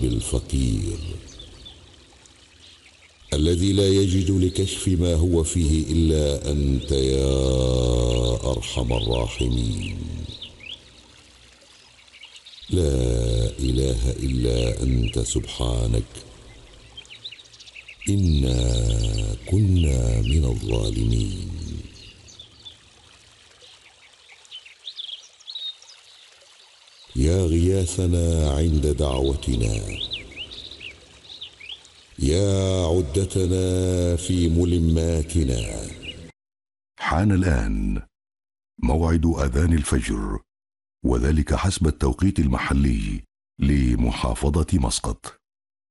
القلب الفقير الذي لا يجد لكشف ما هو فيه إلا أنت يا أرحم الراحمين. لا إله إلا أنت سبحانك إنا كنا من الظالمين. يا غياثنا عند دعوتنا، يا عدتنا في ملماتنا. حان الآن موعد أذان الفجر، وذلك حسب التوقيت المحلي لمحافظة مسقط.